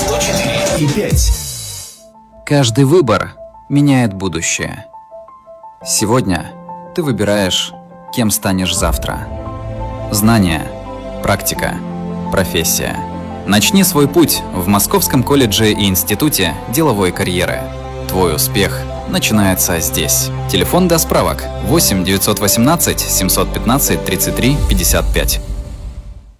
104,5. Каждый выбор меняет будущее. Сегодня ты выбираешь, кем станешь завтра. Знания, практика, профессия. Начни свой путь в Московском колледже и институте деловой карьеры. Твой успех начинается здесь. Телефон для справок 8 918 715 33 55.